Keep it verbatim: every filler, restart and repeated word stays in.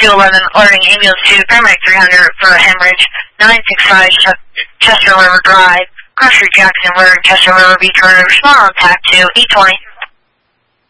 two eleven, ordering ambulance to paramedic three hundred for a hemorrhage. nine six five, Chester River Drive, Crusher Jacksonburg, Chester River Beach Road. Respond on T A C to eight twenty.